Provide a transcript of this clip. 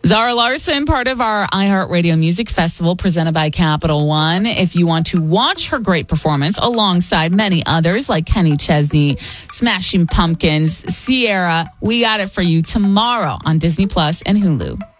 Zara Larsson, part of our iHeartRadio Music Festival presented by Capital One. If you want to watch her great performance alongside many others like Kenny Chesney, Smashing Pumpkins, Sierra, we got it for you tomorrow on Disney Plus and Hulu.